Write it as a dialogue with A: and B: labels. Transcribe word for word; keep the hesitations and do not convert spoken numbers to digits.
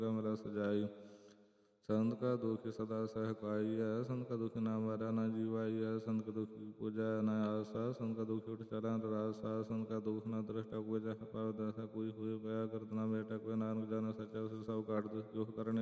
A: मिला सजाई। संत का दुख सदा सहकाई है, संत का दुख ना मरा ना जीवाई है। संत का दुख पूजा न आसा, संत का दुख उठ चला रासा। संत का दुख न दृष्टा कोई जह पाव दसा, कोई हुए पया करतना बेटा कोई नानक जाना सचा। उसे सब काट दुख जो करने